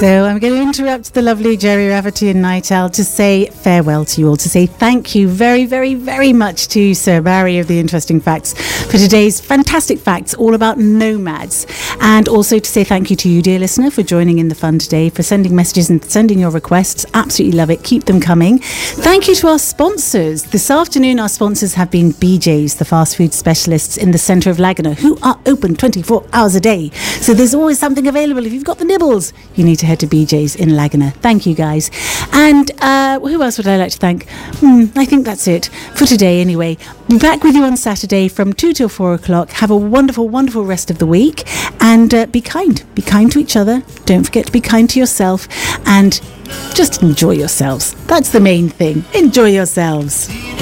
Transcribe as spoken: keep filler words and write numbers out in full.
So I'm going to interrupt the lovely Jerry Rafferty and Night Owl to say farewell to you all, to say thank you very, very, very much to Sir Barry of the Interesting Facts for today's fantastic facts all about nomads, and also to say thank you to you, dear listener, for joining in the fun today, for sending messages and sending your requests. Absolutely love it. Keep them coming. Thank you to our sponsors. This afternoon, our sponsors have been B J's, the fast food specialists in the centre of Laguna, who are open twenty-four hours a day. So there's always something available. If you've got the nibbles, you need to head to B J's in Laguna. Thank you, guys. And uh, who else would I like to thank? Hmm, I think that's it for today anyway. Be back with you on Saturday from two till four o'clock. Have a wonderful, wonderful rest of the week. And uh, be kind. Be kind to each other. Don't forget to be kind to yourself. And just enjoy yourselves. That's the main thing. Enjoy yourselves.